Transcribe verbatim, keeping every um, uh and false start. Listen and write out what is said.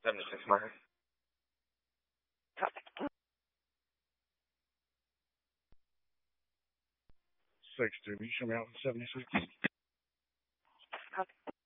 seventy-six Meyer. Copy. Six two. Will you show me out in seventy-six? Copy.